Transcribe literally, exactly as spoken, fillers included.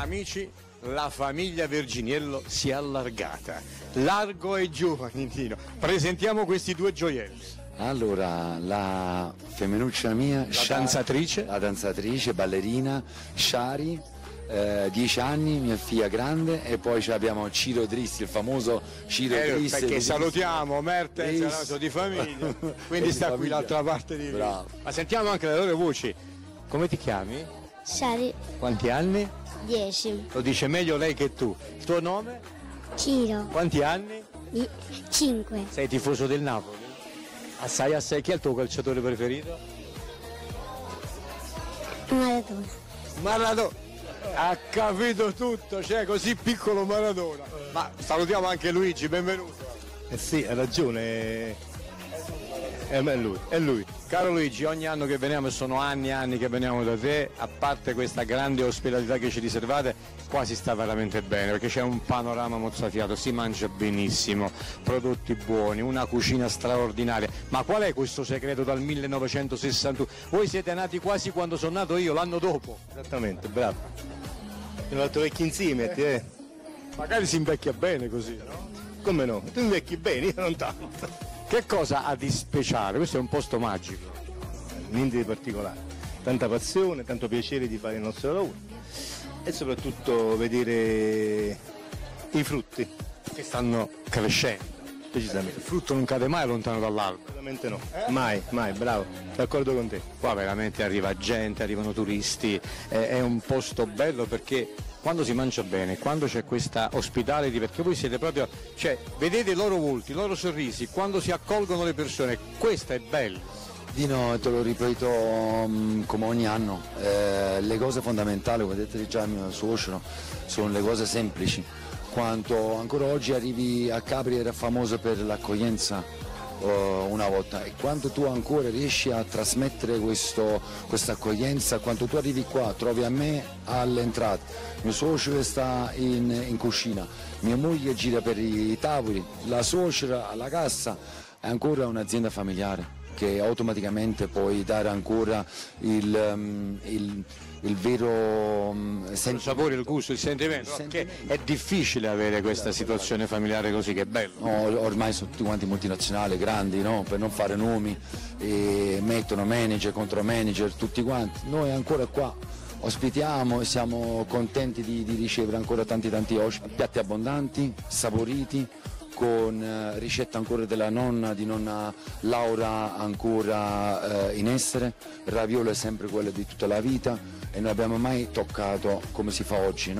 Amici, la famiglia Verginiello si è allargata. Largo e giovani, Nino. Presentiamo questi due gioielli. Allora, la femminuccia mia, La Sha- danzatrice. la danzatrice, ballerina, Shari, eh, dieci anni, mia figlia grande, e poi abbiamo Ciro Dristi, il famoso Ciro Eh, Dristi. perché di- salutiamo Mertens, Dristi. è nato di famiglia, quindi Di sta qui famiglia. l'altra parte di Bravo. Ma sentiamo anche le loro voci. Come ti chiami? Shari Quanti anni? dieci. Lo dice meglio lei che tu. Il tuo nome? Ciro Quanti anni? cinque. Sei tifoso del Napoli? Assai assai. Chi è il tuo calciatore preferito? Maradona. Maradona. Ha capito tutto, cioè così piccolo Maradona. Ma salutiamo anche Luigi, benvenuto. Eh sì, ha ragione, è lui, è lui. Caro Luigi, ogni anno che veniamo, e sono anni e anni che veniamo da te, a parte questa grande ospitalità che ci riservate, qua si sta veramente bene, perché c'è un panorama mozzafiato, si mangia benissimo, prodotti buoni, una cucina straordinaria. Ma qual è questo segreto dal millenovecentosessantuno? Voi siete nati quasi quando sono nato io, l'anno dopo. Esattamente, bravo. Abbiamo fatto vecchi insieme, eh. Magari si invecchia bene così, no? Come no? Tu invecchi bene, io non tanto. Che cosa ha di speciale? Questo è un posto magico. Niente di particolare. Tanta passione, tanto piacere di fare il nostro lavoro e soprattutto vedere i frutti. Che stanno crescendo. Decisamente. Il frutto non cade mai lontano dall'albero. Assolutamente no. Mai, mai, bravo. D'accordo con te. Qua veramente arriva gente, arrivano turisti, è, è un posto bello perché quando si mangia bene, quando c'è questa ospitality, perché voi siete proprio, cioè vedete i loro volti, i loro sorrisi, quando si accolgono le persone, questo è bello. Dino, te lo ripeto um, come ogni anno, eh, le cose fondamentali, come ha detto già il mio suocero, sono le cose semplici. Quanto ancora oggi arrivi a Capri era famoso per l'accoglienza uh, una volta, e quando tu ancora riesci a trasmettere questo, questa accoglienza, quando tu arrivi qua, trovi a me all'entrata, mio suocero sta in, in cucina, mia moglie gira per i tavoli, la suocera alla cassa, è ancora un'azienda familiare che automaticamente puoi dare ancora il, um, il, il vero um, Il sapore, il gusto, il sentimento, no? Perché è difficile avere questa situazione familiare così, che è bello. No, ormai sono tutti quanti multinazionali, grandi, no? Per non fare nomi, e mettono manager contro manager, tutti quanti. Noi ancora qua ospitiamo e siamo contenti di, di ricevere ancora tanti tanti ospiti, piatti abbondanti, saporiti, con eh, ricetta ancora della nonna, di nonna Laura ancora eh, in essere, raviolo è sempre quello di tutta la vita e non abbiamo mai toccato come si fa oggi, no?